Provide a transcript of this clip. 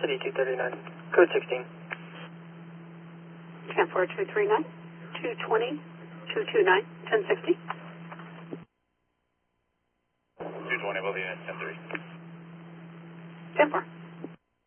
City 239, code 16. 10239, 220, 229, 1060. 220, will be at 10-3. 10-4.